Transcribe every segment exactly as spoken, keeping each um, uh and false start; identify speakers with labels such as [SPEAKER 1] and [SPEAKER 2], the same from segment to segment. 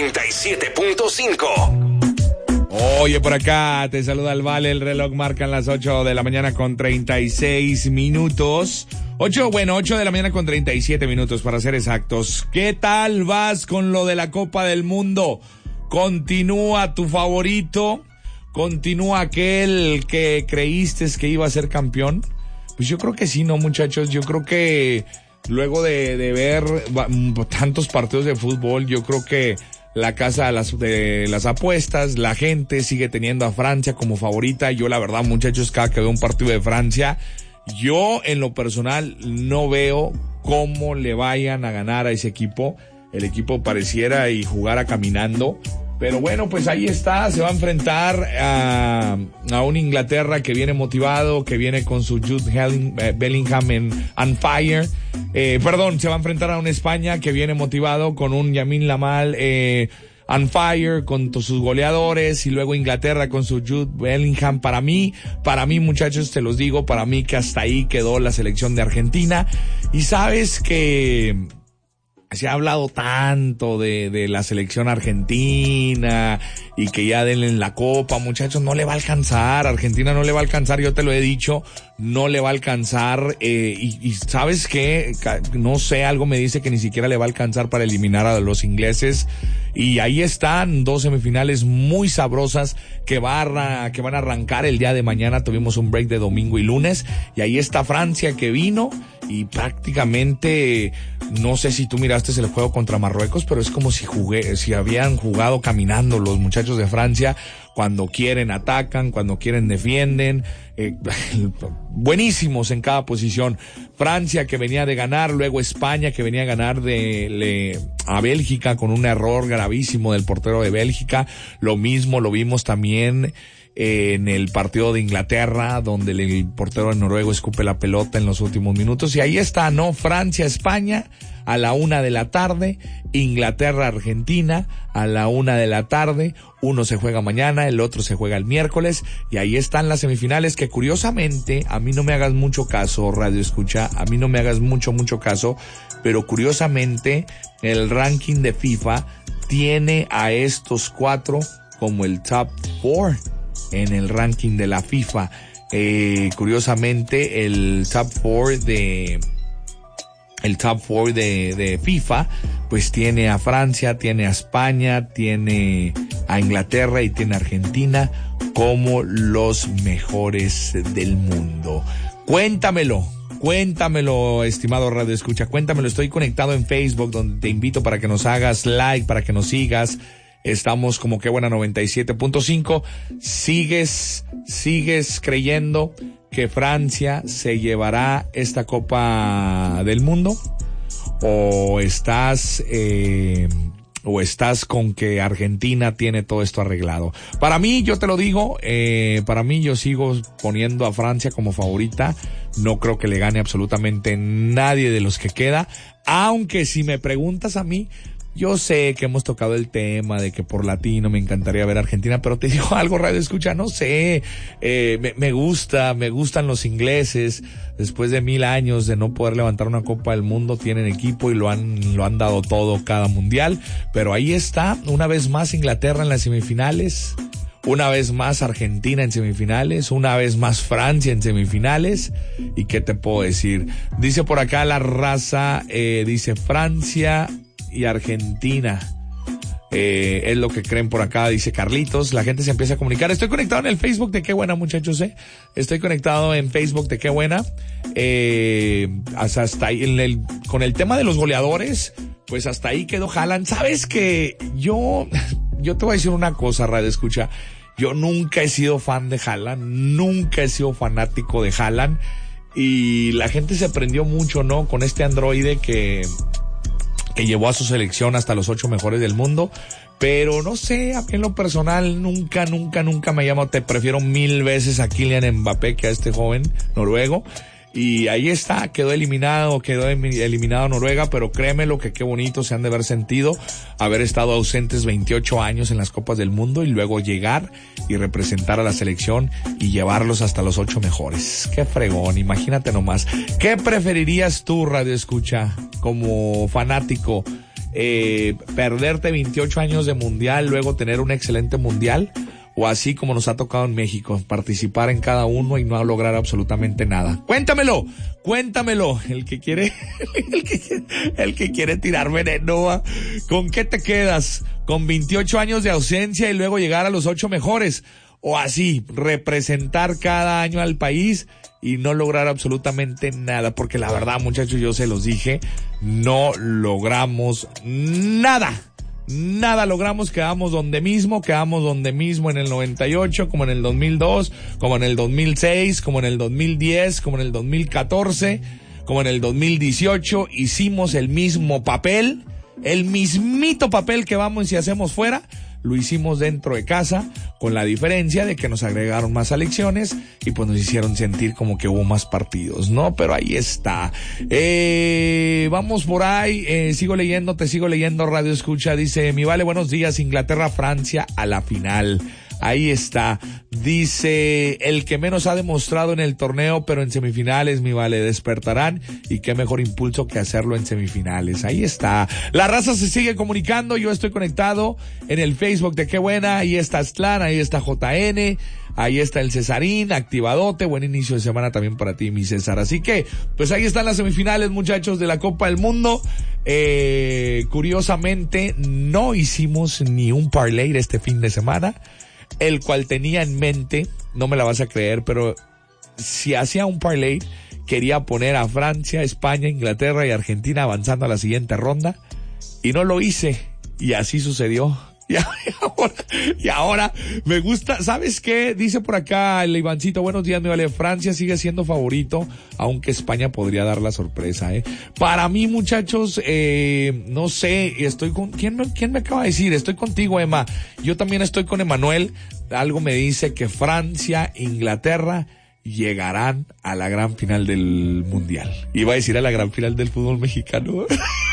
[SPEAKER 1] noventa y siete punto cinco.
[SPEAKER 2] Oye, por acá te saluda el Vale, el reloj marcan las ocho de la mañana con treinta y seis minutos. ocho, bueno, ocho de la mañana con treinta y siete minutos para ser exactos. ¿Qué tal vas con lo de la Copa del Mundo? ¿Continúa tu favorito? ¿Continúa aquel que creíste que iba a ser campeón? Pues yo creo que sí, ¿no, muchachos? Yo creo que luego de, de ver tantos partidos de fútbol, yo creo que la casa de las, de las apuestas, la gente sigue teniendo a Francia como favorita. Yo la verdad, muchachos, cada que veo un partido de Francia, yo en lo personal no veo cómo le vayan a ganar a ese equipo. El equipo pareciera y jugara caminando. Pero bueno, pues ahí está, se va a enfrentar a, a un Inglaterra que viene motivado, que viene con su Jude Bellingham en on fire. Eh, perdón, se va a enfrentar a una España que viene motivado con un Lamine Yamal eh, on fire, con sus goleadores, y luego Inglaterra con su Jude Bellingham. Para mí, para mí, muchachos, te los digo, para mí que hasta ahí quedó la selección de Argentina. Y sabes que se ha hablado tanto de, de la selección argentina y que ya denle en la copa, muchachos, no le va a alcanzar, Argentina no le va a alcanzar, yo te lo he dicho, no le va a alcanzar, eh, y, y sabes qué, no sé, algo me dice que ni siquiera le va a alcanzar para eliminar a los ingleses. Y ahí están dos semifinales muy sabrosas que, va a, que van a arrancar el día de mañana. Tuvimos un break de domingo y lunes. Y ahí está Francia que vino y prácticamente, no sé si tú miraste el juego contra Marruecos, pero es como si jugué, si habían jugado caminando los muchachos de Francia. Cuando quieren atacan, cuando quieren defienden, eh, buenísimos en cada posición. Francia que venía de ganar, luego España que venía a ganar de le, a Bélgica con un error gravísimo del portero de Bélgica. Lo mismo lo vimos también eh, en el partido de Inglaterra, donde el, el portero de Noruega escupe la pelota en los últimos minutos. Y ahí está, ¿no? Francia, España a la una de la tarde, Inglaterra, Argentina a la una de la tarde. Uno se juega mañana, el otro se juega el miércoles, y ahí están las semifinales que curiosamente, a mí no me hagas mucho caso, radio escucha, a mí no me hagas mucho, mucho caso, pero curiosamente el ranking de FIFA tiene a estos cuatro como el top four en el ranking de la FIFA. Eh, curiosamente el top four de... El top four de, de FIFA, pues tiene a Francia, tiene a España, tiene a Inglaterra y tiene a Argentina como los mejores del mundo. Cuéntamelo, cuéntamelo, estimado Radio Escucha, cuéntamelo. Estoy conectado en Facebook, donde te invito para que nos hagas like, para que nos sigas. Estamos como Qué Buena noventa y siete punto cinco. ¿Sigues, sigues creyendo que Francia se llevará esta Copa del Mundo? ¿O estás, eh, o estás con que Argentina tiene todo esto arreglado? Para mí, yo te lo digo, eh, para mí yo sigo poniendo a Francia como favorita. No creo que le gane absolutamente nadie de los que queda. Aunque si me preguntas a mí, yo sé que hemos tocado el tema de que por latino me encantaría ver a Argentina, pero te digo algo, radio escucha, no sé, eh, me, me gusta, me gustan los ingleses. Después de mil años de no poder levantar una Copa del Mundo, tienen equipo y lo han, lo han dado todo cada mundial. Pero ahí está, una vez más Inglaterra en las semifinales, una vez más Argentina en semifinales, una vez más Francia en semifinales. ¿Y qué te puedo decir? Dice por acá la raza, eh, dice Francia y Argentina, eh, es lo que creen por acá, dice Carlitos. La gente se empieza a comunicar. Estoy conectado en el Facebook de Qué Buena, muchachos, eh. Estoy conectado en Facebook de Qué Buena. Eh, hasta, hasta ahí, en el, con el tema de los goleadores, pues hasta ahí quedó Haaland. Sabes que yo, yo te voy a decir una cosa, radio escucha. Yo nunca he sido fan de Haaland, nunca he sido fanático de Haaland. Y la gente se prendió mucho, ¿no? Con este androide que, que llevó a su selección hasta los ocho mejores del mundo. Pero no sé, a mí en lo personal nunca, nunca, nunca me llamo. Te prefiero mil veces a Kylian Mbappé que a este joven noruego. Y ahí está, quedó eliminado, quedó eliminado Noruega, pero créeme lo que qué bonito se han de haber sentido haber estado ausentes veintiocho años en las Copas del Mundo y luego llegar y representar a la selección y llevarlos hasta los ocho mejores. Qué fregón, imagínate nomás. ¿Qué preferirías tú, Radio Escucha, como fanático? eh, perderte veintiocho años de mundial, luego tener un excelente mundial, o así como nos ha tocado en México, participar en cada uno y no lograr absolutamente nada. Cuéntamelo, cuéntamelo, el que quiere, el que quiere, el que quiere tirar veneno, ¿con qué te quedas? ¿Con veintiocho años de ausencia y luego llegar a los ocho mejores? O así, representar cada año al país y no lograr absolutamente nada, porque la verdad, muchachos, yo se los dije, no logramos nada. Nada logramos, quedamos donde mismo, quedamos donde mismo en el noventa y ocho, como en el dos mil dos, como en el dos mil seis, como en el dos mil diez, como en el dos mil catorce, como en el dos mil dieciocho, hicimos el mismo papel, el mismito papel que vamos y hacemos fuera, lo hicimos dentro de casa, con la diferencia de que nos agregaron más selecciones y pues nos hicieron sentir como que hubo más partidos, ¿no? Pero ahí está. Eh, vamos por ahí, eh, sigo leyendo, te sigo leyendo, Radio Escucha, dice, mi vale, buenos días, Inglaterra, Francia a la final. Ahí está. Dice, el que menos ha demostrado en el torneo, pero en semifinales, mi vale, despertarán. Y qué mejor impulso que hacerlo en semifinales. Ahí está. La raza se sigue comunicando. Yo estoy conectado en el Facebook de Qué Buena. Ahí está Aztlán, ahí está J N. Ahí está el Cesarín, activadote. Buen inicio de semana también para ti, mi César. Así que, pues ahí están las semifinales, muchachos, de la Copa del Mundo. Eh, curiosamente, no hicimos ni un parlay este fin de semana, el cual tenía en mente, no me la vas a creer, pero si hacía un parlay, quería poner a Francia, España, Inglaterra y Argentina avanzando a la siguiente ronda, y no lo hice, y así sucedió. Y ahora, y ahora me gusta, ¿sabes qué? Dice por acá el Ivancito, buenos días, me vale, Francia sigue siendo favorito, aunque España podría dar la sorpresa, ¿eh? Para mí, muchachos, eh, no sé, estoy con, ¿quién me, quién me acaba de decir? Estoy contigo, Emma. Yo también estoy con Emanuel. Algo me dice que Francia, Inglaterra llegarán a la gran final del mundial. Iba a decir a la gran final del fútbol mexicano.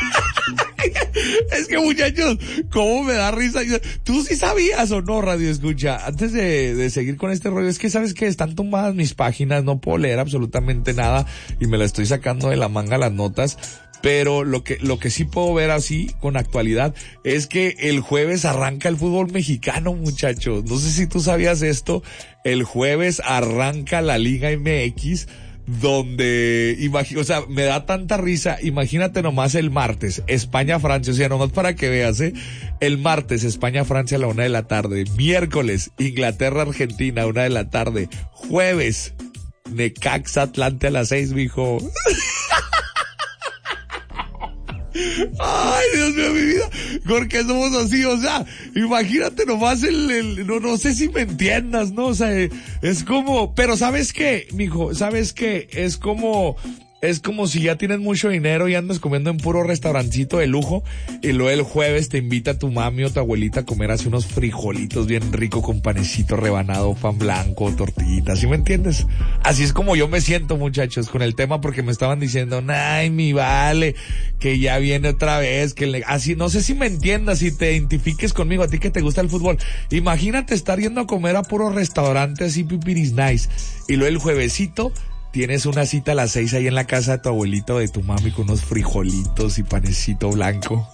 [SPEAKER 2] Es que, muchachos, cómo me da risa. ¿Tú sí sabías o no, Radio Escucha? Antes de, de seguir con este rollo, es que sabes que están tumbadas mis páginas, no puedo leer absolutamente nada y me la estoy sacando de la manga las notas. Pero lo que, lo que sí puedo ver así con actualidad es que el jueves arranca el fútbol mexicano, muchachos. No sé si tú sabías esto. El jueves arranca la Liga M X, donde, imagi- o sea, me da tanta risa. Imagínate nomás el martes, España-Francia, o sea, nomás para que veas, ¿eh? El martes, España-Francia a la una de la tarde. Miércoles, Inglaterra-Argentina a una de la tarde. Jueves, Necaxa-Atlante a las seis, mijo. Ay, Dios mío, mi vida, ¿por qué somos así? O sea, imagínate nomás el, el no, no sé si me entiendas, ¿no? O sea, es como, pero ¿sabes qué, mijo? ¿Sabes qué? Es como, es como si ya tienes mucho dinero y andas comiendo en puro restaurancito de lujo y luego el jueves te invita tu mami o tu abuelita a comer así unos frijolitos bien rico con panecito rebanado, pan blanco, tortillitas, ¿sí me entiendes? Así es como yo me siento, muchachos, con el tema, porque me estaban diciendo, ay, mi vale, que ya viene otra vez, que le, así, no sé si me entiendas, si te identifiques conmigo, a ti que te gusta el fútbol. Imagínate estar yendo a comer a puro restaurante así pipiris nice y luego el juevesito tienes una cita a las seis ahí en la casa de tu abuelito o de tu mami con unos frijolitos y panecito blanco.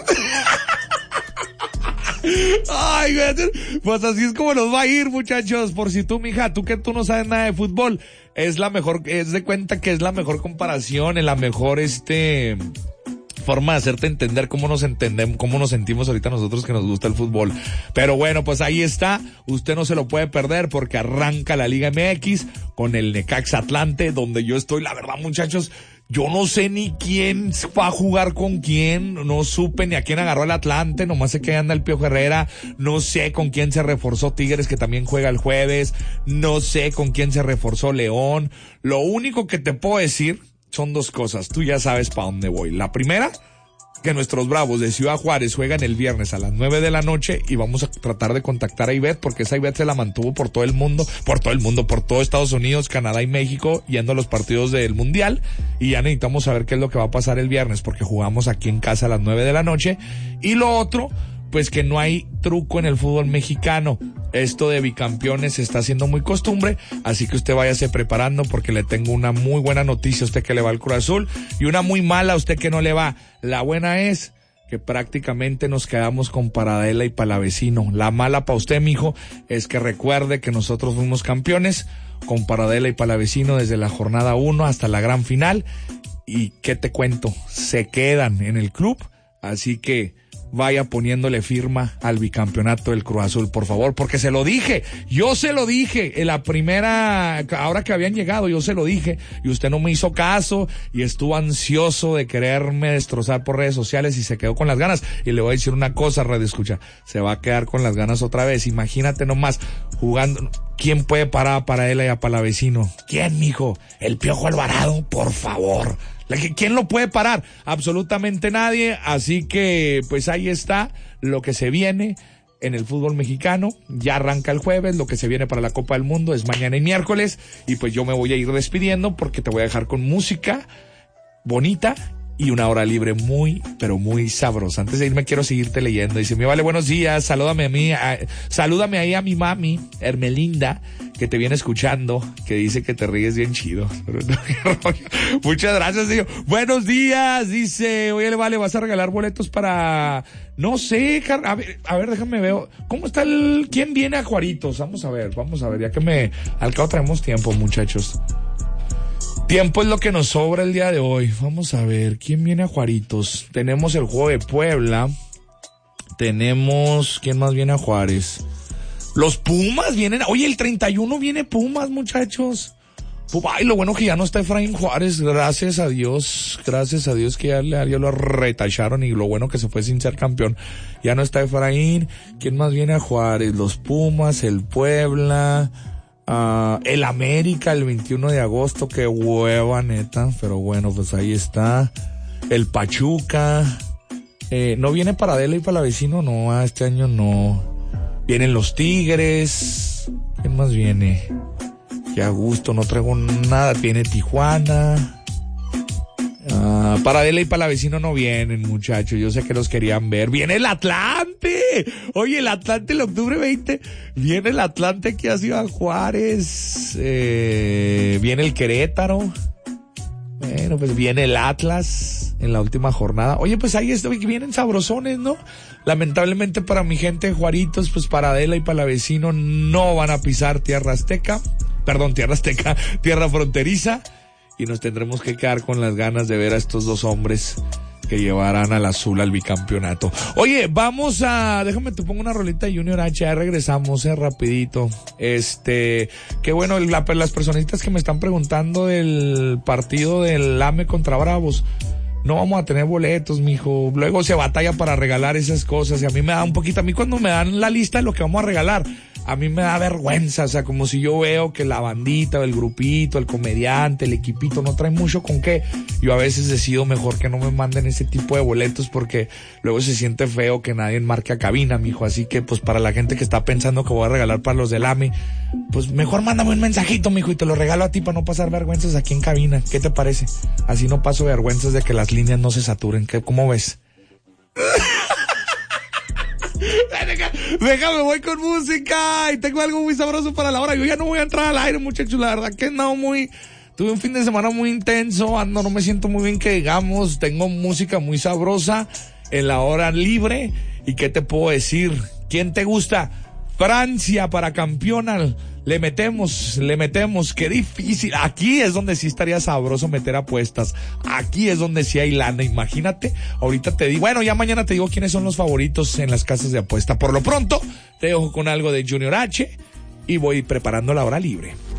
[SPEAKER 2] Ay, pues así es como nos va a ir, muchachos. Por si tú, mija, tú que tú no sabes nada de fútbol, es la mejor, es de cuenta que es la mejor comparación, es la mejor, este, forma de hacerte entender cómo nos entendemos, cómo nos sentimos ahorita nosotros que nos gusta el fútbol. Pero bueno, pues ahí está. Usted no se lo puede perder porque arranca la Liga M X con el Necaxa Atlante, donde yo estoy. La verdad, muchachos, yo no sé ni quién va a jugar con quién, no supe ni a quién agarró el Atlante, nomás sé que anda el Piojo Herrera, no sé con quién se reforzó Tigres, que también juega el jueves, no sé con quién se reforzó León. Lo único que te puedo decir son dos cosas, tú ya sabes para dónde voy. La primera, que nuestros Bravos de Ciudad Juárez juegan el viernes a las nueve de la noche y vamos a tratar de contactar a Ivette, porque esa Ivette se la mantuvo por todo el mundo, por todo el mundo, por todo Estados Unidos, Canadá y México, yendo a los partidos del Mundial, y ya necesitamos saber qué es lo que va a pasar el viernes, porque jugamos aquí en casa a las nueve de la noche. Y lo otro, pues que no hay truco en el fútbol mexicano. Esto de bicampeones se está haciendo muy costumbre, así que usted váyase preparando, porque le tengo una muy buena noticia a usted que le va al Cruz Azul y una muy mala a usted que no le va. La buena es que prácticamente nos quedamos con Paradela y Palavecino. La mala pa' usted, mijo, es que recuerde que nosotros fuimos campeones con Paradela y Palavecino desde la jornada uno hasta la gran final. Y ¿qué te cuento? Se quedan en el club, así que vaya poniéndole firma al bicampeonato del Cruz Azul, por favor, porque se lo dije, yo se lo dije en la primera, ahora que habían llegado, yo se lo dije, y usted no me hizo caso, y estuvo ansioso de quererme destrozar por redes sociales, y se quedó con las ganas. Y le voy a decir una cosa, radio escucha, se va a quedar con las ganas otra vez. Imagínate nomás, jugando, ¿quién puede parar a Paradela y a Palavecino? ¿Quién, mijo? El Piojo Alvarado, por favor. ¿Quién lo puede parar? Absolutamente nadie. Así que pues ahí está lo que se viene en el fútbol mexicano. Ya arranca el jueves, lo que se viene para la Copa del Mundo es mañana y miércoles. Y pues yo me voy a ir despidiendo porque te voy a dejar con música bonita y una hora libre muy, pero muy sabrosa. Antes de irme quiero seguirte leyendo. Dice, mi vale, buenos días, salúdame a mí, a, salúdame ahí a mi mami, Hermelinda, que te viene escuchando, que dice que te ríes bien chido. Muchas gracias, tío. Buenos días, dice, oye, vale, vas a regalar boletos para, no sé, a ver, a ver, déjame ver, ¿cómo está el, quién viene a Juaritos? Vamos a ver, vamos a ver, ya que me, al cabo traemos tiempo, muchachos. Tiempo es lo que nos sobra el día de hoy. Vamos a ver, ¿quién viene a Juaritos? Tenemos el juego de Puebla. Tenemos, ¿quién más viene a Juárez? Los Pumas vienen, oye, el treinta y uno viene Pumas, muchachos. Ay, lo bueno que ya no está Efraín Juárez, gracias a Dios, gracias a Dios que ya, ya lo retacharon y lo bueno que se fue sin ser campeón. Ya no está Efraín. ¿Quién más viene a Juárez? Los Pumas, el Puebla... Uh, el América el veintiuno de agosto, qué hueva neta, pero bueno, pues ahí está. El Pachuca, eh, no viene Paradela y Palavecino, no, este año no. Vienen los Tigres, ¿quién más viene? Qué a gusto, no traigo nada, viene Tijuana. Uh, Paradela y Palavecino no vienen, muchachos, yo sé que los querían ver. Viene el Atlante, oye, el Atlante el octubre veinte, viene el Atlante aquí a Ciudad Juárez, eh, viene el Querétaro, bueno, pues viene el Atlas en la última jornada. Oye, pues ahí está, vienen sabrosones, ¿no? Lamentablemente para mi gente de Juaritos, pues Paradela y Palavecino no van a pisar tierra azteca, perdón, tierra azteca, tierra fronteriza. Y nos tendremos que quedar con las ganas de ver a estos dos hombres que llevarán al azul al bicampeonato. Oye, vamos a, déjame te pongo una rolita de Junior H, ya regresamos, eh, rapidito. Este, qué bueno, la, las personitas que me están preguntando del partido del A M E contra Bravos. No vamos a tener boletos, mijo. Luego se batalla para regalar esas cosas y a mí me da un poquito, a mí cuando me dan la lista de lo que vamos a regalar, a mí me da vergüenza, o sea, como si yo veo que la bandita, el grupito, el comediante, el equipito no trae mucho con qué. Yo a veces decido mejor que no me manden ese tipo de boletos porque luego se siente feo que nadie marque a cabina, mijo. Así que, pues, para la gente que está pensando que voy a regalar para los del A M E, pues mejor mándame un mensajito, mijo, y te lo regalo a ti para no pasar vergüenzas aquí en cabina. ¿Qué te parece? Así no paso vergüenzas de que las líneas no se saturen. ¿Qué, cómo ves? Déjame, voy con música y tengo algo muy sabroso para la hora. Yo ya no voy a entrar al aire, muchachos, la verdad que he andado muy, tuve un fin de semana muy intenso, ando, no me siento muy bien que digamos, tengo música muy sabrosa en la hora libre. ¿Y qué te puedo decir? ¿Quién te gusta? Francia para campeona. Le metemos, le metemos, qué difícil. Aquí es donde sí estaría sabroso meter apuestas. Aquí es donde sí hay lana, imagínate. Ahorita te digo, bueno, ya mañana te digo quiénes son los favoritos en las casas de apuesta. Por lo pronto, te dejo con algo de Junior H y voy preparando la hora libre.